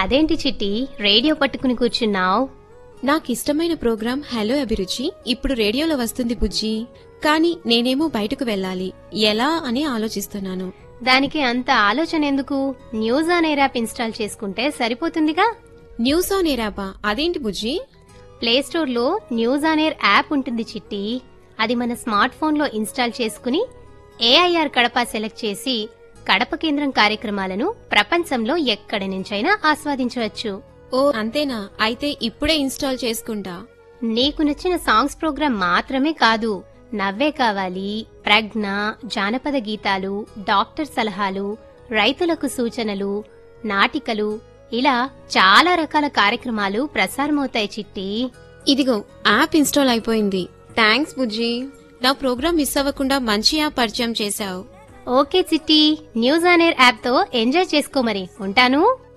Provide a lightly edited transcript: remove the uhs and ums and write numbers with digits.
అదేంటి చిట్టి రేడియో పట్టుకుని కూర్చున్నావ్? నాకిష్టమైన ప్రోగ్రాం హలో అభిరుచి ఇప్పుడు రేడియోలో వస్తుంది బుజ్జి. కానీ నేనేమో బయటకు వెళ్ళాలి, ఎలా అని ఆలోచిస్తున్నాను. దానికి అంత ఆలోచన ఎందుకు? News on air app install చేసుకుంటే సరిపోతుందిగా. News on air యాపా? అదేంటి బుజ్జి? ప్లేస్టోర్ లో న్యూస్ ఆన్ ఎయిర్ యాప్ ఉంటుంది చిట్టి. అది మన స్మార్ట్ ఫోన్ లో ఇన్స్టాల్ చేసుకుని ఏఐఆర్ కడప సెలెక్ట్ చేసి కడప కేంద్రం కార్యక్రమాలను ప్రపంచంలో ఎక్కడి నుంచైనా ఆస్వాదించవచ్చు. ఓ అంతేనా? అయితే ఇప్పుడే ఇన్స్టాల్ చేసుకుంటా. నీకు నచ్చిన సాంగ్స్ ప్రోగ్రాం మాత్రమే కాదు, నవ్వే కావాలి, ప్రజ్ఞ, జానపద గీతాలు, డాక్టర్ సలహాలు, రైతులకు సూచనలు, నాటికలు, ఇలా చాలా రకాల కార్యక్రమాలు ప్రసారమవుతాయి చిట్టి. ఇదిగో యాప్ ఇన్స్టాల్ అయిపోయింది. థ్యాంక్స్ బుజ్జి, నా ప్రోగ్రాం మిస్ అవ్వకుండా మంచి యాప్ పరిచయం చేశావు. ఓకే చిట్టి, న్యూస్ ఆన్ ఎయిర్ యాప్ తో ఎంజాయ్ చేసుకో. మరి ఉంటాను.